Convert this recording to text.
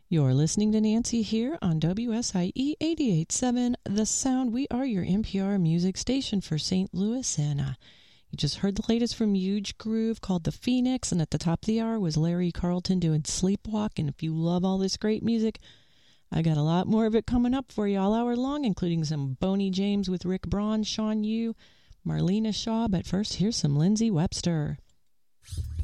You're listening to Nancy here on WSIE 88.7 The Sound. We are your NPR music station for St. Louis, and you just heard the latest from Huge Groove called The Phoenix, and at the top of the hour was Larry Carlton doing Sleepwalk. And if you love all this great music, I got a lot more of it coming up for you all hour long, including some Boney James with Rick Braun, Sean Yu, Marlena Shaw. But first, here's some Lindsey Webster.